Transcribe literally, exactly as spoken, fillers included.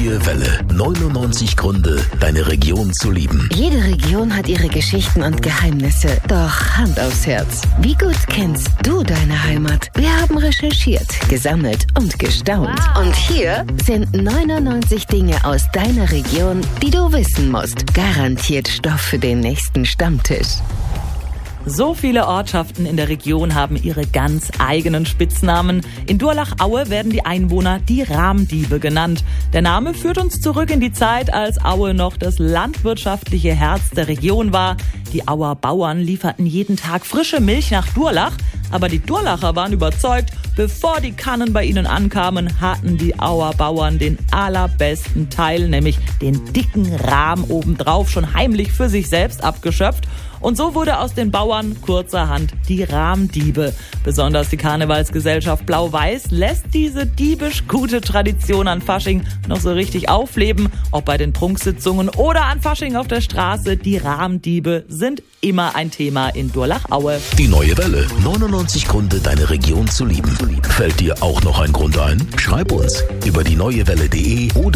Neue Welle. neunundneunzig Gründe, deine Region zu lieben. Jede Region hat ihre Geschichten und Geheimnisse. Doch Hand aufs Herz. Wie gut kennst du deine Heimat? Wir haben recherchiert, gesammelt und gestaunt. Wow. Und hier sind neunundneunzig Dinge aus deiner Region, die du wissen musst. Garantiert Stoff für den nächsten Stammtisch. So viele Ortschaften in der Region haben ihre ganz eigenen Spitznamen. In Durlach-Aue werden die Einwohner die Rahmdiebe genannt. Der Name führt uns zurück in die Zeit, als Aue noch das landwirtschaftliche Herz der Region war. Die Auer Bauern lieferten jeden Tag frische Milch nach Durlach. Aber die Durlacher waren überzeugt, bevor die Kannen bei ihnen ankamen, hatten die Auer Bauern den allerbesten Teil, nämlich den dicken Rahm obendrauf, schon heimlich für sich selbst abgeschöpft. Und so wurde aus den Bauern kurzerhand die Rahmdiebe. Besonders die Karnevalsgesellschaft Blau-Weiß lässt diese diebisch gute Tradition an Fasching noch so richtig aufleben. Ob bei den Prunksitzungen oder an Fasching auf der Straße, die Rahmdiebe sind immer ein Thema in Durlach-Aue. Die Neue Welle. neunundneunzig Gründe, deine Region zu lieben. Fällt dir auch noch ein Grund ein? Schreib uns über die neue welle punkt de oder